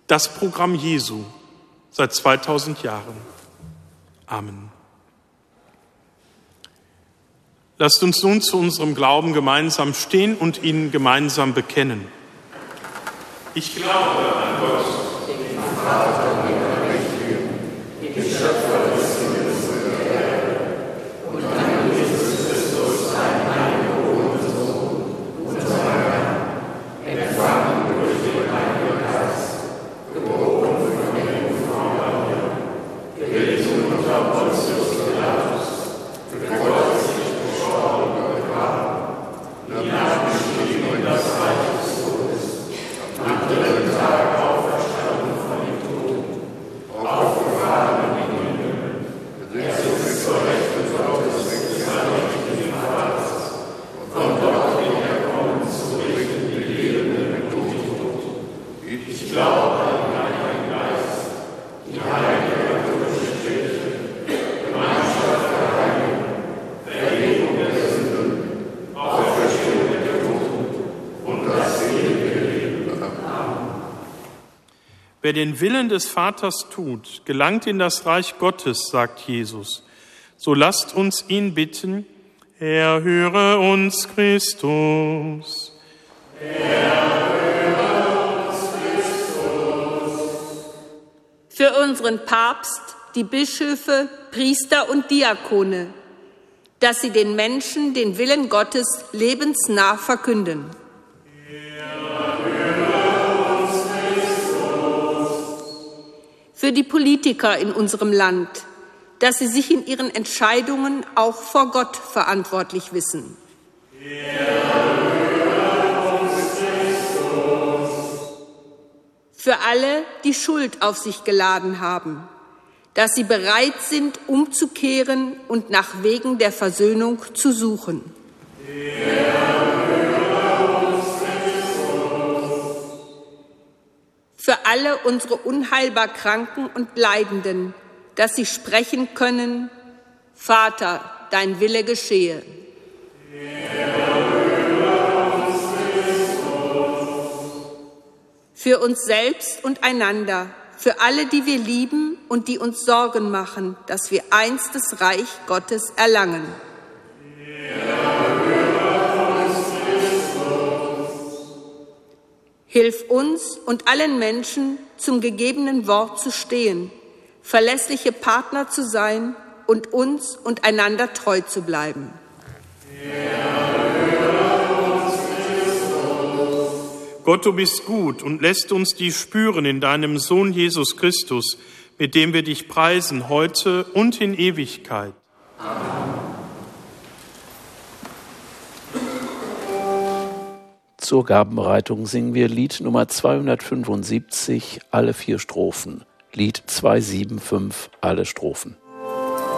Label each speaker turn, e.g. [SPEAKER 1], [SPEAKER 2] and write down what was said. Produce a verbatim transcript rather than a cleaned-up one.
[SPEAKER 1] Das Programm Jesu seit zweitausend Jahren. Amen. Lasst uns nun zu unserem Glauben gemeinsam stehen und ihn gemeinsam bekennen. Ich glaube an Gott, den Vater, den Allmächtigen, den Schöpfer des Himmels und der Erde, und an Jesus Christus, seinen eingeborenen Sohn, unseren Herrn, empfangen durch den Heiligen Geist, geboren von der Jungfrau Maria, gelitten unter Pontius Pilatus, gekreuzigt, gestorben und begraben, hinabgestiegen in das Reich des Todes, am dritten Tag auferstanden von den Toten, aufgefahren in den Himmel, der sitzt zur Rechten Gottes des allmächtigen Vaters, von dort wird er kommen zu richten die Lebenden und die Toten. Ich glaube an den Heiligen Geist, die heilige katholische Kirche, Gemeinschaft der Heiligen, Vergebung der Sünden, Auferstehung der Toten und das ewige Leben. Amen. Wer den Willen des Vaters tut, gelangt in das Reich Gottes, sagt Jesus. So lasst uns ihn bitten, Herr, höre uns Christus.
[SPEAKER 2] Für unseren Papst, die Bischöfe, Priester und Diakone, dass sie den Menschen den Willen Gottes lebensnah verkünden. Für die Politiker in unserem Land, dass sie sich in ihren Entscheidungen auch vor Gott verantwortlich wissen. Für alle, die Schuld auf sich geladen haben, dass sie bereit sind, umzukehren und nach Wegen der Versöhnung zu suchen. Für alle unsere unheilbar Kranken und Leidenden, dass sie sprechen können, Vater, dein Wille geschehe. Für uns selbst und einander, für alle, die wir lieben und die uns Sorgen machen, dass wir einst das Reich Gottes erlangen. Hilf uns und allen Menschen, zum gegebenen Wort zu stehen, verlässliche Partner zu sein und uns und einander treu zu bleiben.
[SPEAKER 1] Gott, du bist gut und lässt uns dies spüren in deinem Sohn Jesus Christus, mit dem wir dich preisen, heute und in Ewigkeit. Amen.
[SPEAKER 3] Zur Gabenbereitung singen wir Lied Nummer zweihundertfünfundsiebzig, alle vier Strophen. Lied zweihundertfünfundsiebzig, alle Strophen.